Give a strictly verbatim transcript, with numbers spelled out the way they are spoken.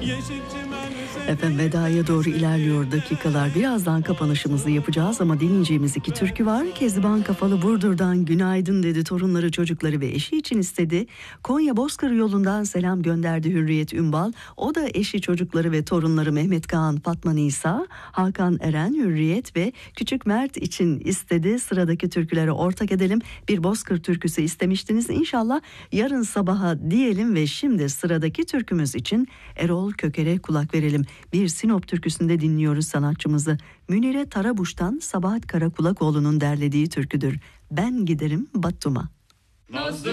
Efendim vedaya doğru ilerliyor dakikalar. Birazdan kapanışımızı yapacağız ama dinleyeceğimiz iki türkü var. Kezban Kafalı Burdur'dan günaydın dedi, torunları, çocukları ve eşi için istedi. Konya Bozkır yolundan selam gönderdi Hürriyet Ümbal. O da eşi, çocukları ve torunları Mehmet Kaan, Fatma Nisa, Hakan Eren, Hürriyet ve Küçük Mert için istedi. Sıradaki türkülere ortak edelim. Bir Bozkır türküsü istemiştiniz. İnşallah yarın sabaha diyelim ve şimdi sıradaki türkümüz için Erol Köker'e kulak verelim. Bir Sinop türküsünde dinliyoruz sanatçımızı. Münire Tarabuş'tan Sabahat Karakulakoğlu'nun derlediği türküdür. Ben giderim Battum'a. Nazlı